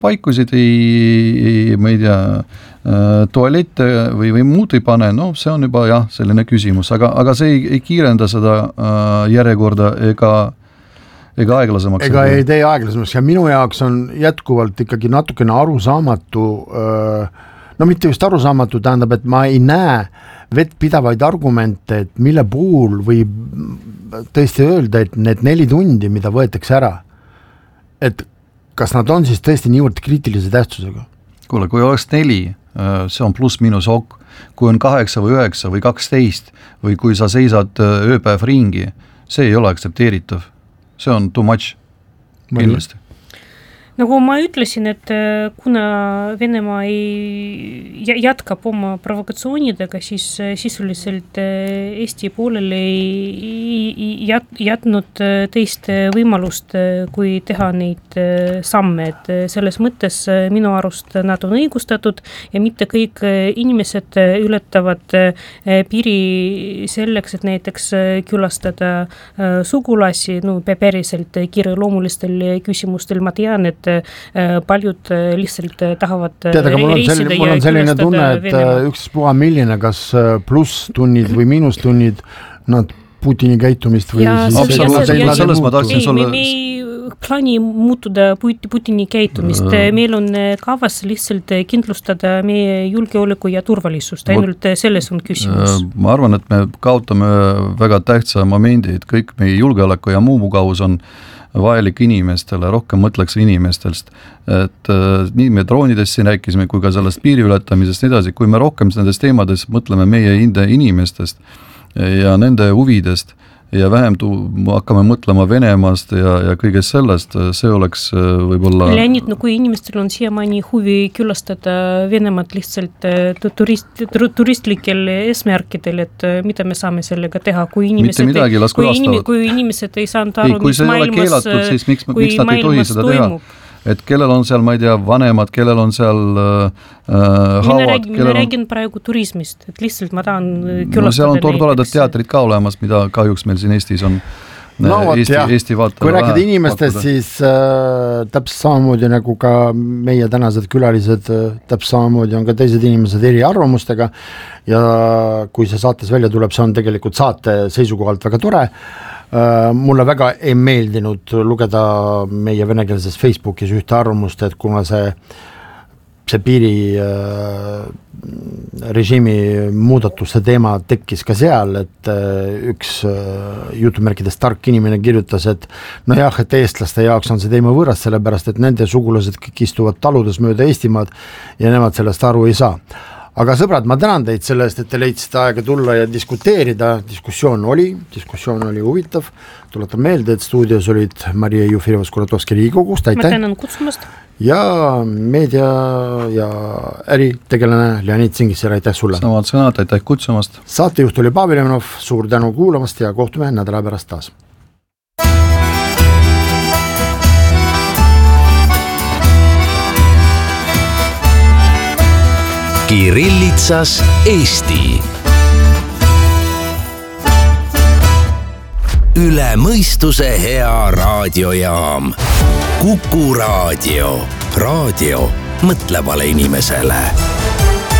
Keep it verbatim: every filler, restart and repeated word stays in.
paikusid, ei, ei, ma ei tea, tualette või, või muud ei pane, no see on juba jah, selline küsimus, aga, aga see ei, ei kiirenda seda järjekorda ega, ega aeglasemaks. Ega ei tee aeglasemaks ja minu jaoks on jätkuvalt ikkagi natukene arusaamatu, no mitte just arusaamatu, tähendab, et ma ei näe vettpidavaid argumente, et mille puhul võib tõesti öelda, et need neli tundi, mida võetakse ära, et kas nad on siis tõesti niivõrd kriitilise tähtsusega? Kuule, kui oleks neli, see on pluss miinus ok, kui on kaheksa või üheksa või kaksteist või kui sa seisad ööpäev ringi, see ei ole aktsepteeritav. See on too much, kindlasti. Nagu ma ütlesin, et kuna Venemaa ei jätkab oma provokatsioonidega, siis sisuliselt Eesti poolele ei jätnud teist võimalust, kui teha neid samme. Et selles mõttes minu arust nad on õigustatud ja mitte kõik inimesed ületavad piiri selleks, et näiteks külastada sugulasi, no päriselt kiireloomulistel küsimustel. Ma tean, et paljud lihtsalt tahavad Tead, aga mul on selline, mul on selline tunne, et Venemaa. Üks puha milline, kas pluss tunnid või miinus tunnid nad Putini käitumist või ja, siis selles ma tahtsin sulle me ei plaani muutuda Putini käitumist, meil on kavas lihtsalt kindlustada meie julgeoleku ja turvalisust, ainult selles on küsimus. Ma arvan, et me kaotame väga tähtsa momendi, et kõik meie julgeoleku ja muu mugavus on vajalik inimestele, rohkem mõtleks inimestest, et nii me droonidest siin rääkisime, kui ka sellest piiri ületamisest edasi, kui me rohkem nendest teemades mõtleme meie inimestest ja nende huvidest ja vähem tu- hakkame mõtlema Venemaast ja, ja kõigest sellest, see oleks võib-olla... Leonid, no kui inimestel on siiamaani huvi külastada Venemaad lihtsalt turist, turistlikel eesmärkidel, et mida me saame sellega teha, kui inimesed, mitte midagi, las kui, inim, kui inimesed ei saanud aru, ei, kui see ei ole keelatud, siis miks, miks nad ei tohi seda toimub. Teha? Et kellel on seal, ma ei tea, vanemad, kellel on seal äh, haavad. Räägin, mina räägin on... praegu turismist, et lihtsalt ma tahan külastada. No seal on toredad teatrid ka olemas, mida kahjuks meil siin Eestis on. No, Eesti, Eesti kui rääkida inimestest, pakkuda. Siis äh, täpselt samamoodi nagu ka meie tänased külalised, täpselt samamoodi on ka teised inimesed eri arvamustega ja kui see saates välja tuleb, see on tegelikult saate seisukohalt väga tore. Uh, mulle väga ei meeldinud lugeda meie venekeelses Facebookis ühte arvamust, et kuna see, see piiri uh, režiimi muudatuste teema tekkis ka seal, et uh, üks uh, jutumärkides tark inimene kirjutas, et no jah, et eestlaste jaoks on see teema võõras, sellepärast et nende sugulased kõik istuvad taludes mööda Eestimaad ja nemad sellest aru ei saa. Aga sõbrad, ma tänan teid selle eest, et te leidsite aega tulla ja diskuteerida. Diskussioon oli, diskussioon oli huvitav. Tuletan meelde, et stuudios olid Maria Jufirova-Skuratovski Riigikogust. Ma tänan kutsumast. Ja meedia ja äritegelane Leonid Zingisser, aitäh sulle. Samad sõnad, aitäh kutsumast. Saatejuht oli Pavel Ivanov, suur tänu kuulamast ja kohtume nädala pärast taas. Kirillitsas Eesti. Üle mõistuse hea raadiojaam. Kuku raadio. Raadio mõtlevale inimesele.